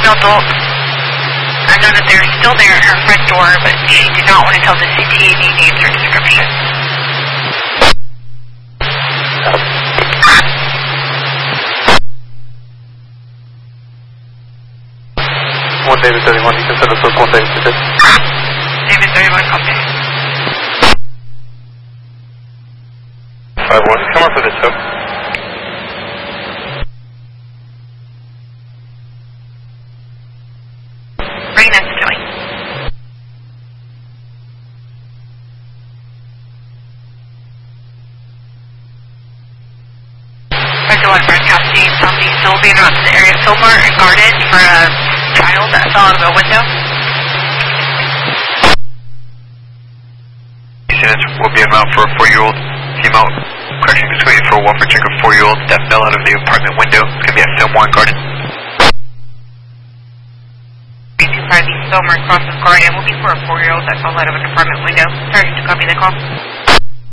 female adult. I know that they're still there at her front door, but she did not want to tell the CTA any names or description. One David 31, you can send us up 1 David 2. David 31, copy. 5-1, come up for this, Hope. Bring that to me. One broadcasting from the Sylvan around the area of Fillmore and Garden for a child that fell out of a window. Units will be inbound for a 4-year-old female, correction between for a welfare check of 4-year-old that fell out of the apartment window. It's going to be at Fillmore and Garden. 325 East Fillmore, cross of Garden will be for a 4-year-old that fell out of an apartment window. Sorry to copy the call.